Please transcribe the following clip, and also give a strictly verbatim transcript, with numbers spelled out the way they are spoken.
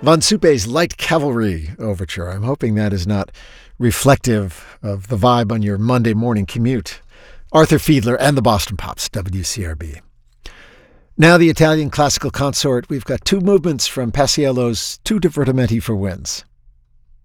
Von Suppe's Light Cavalry Overture. I'm hoping that is not reflective of the vibe on your Monday morning commute. Arthur Fiedler and the Boston Pops, W C R B. Now the Italian classical consort. We've got two movements from Paisiello's Two Divertimenti for Winds.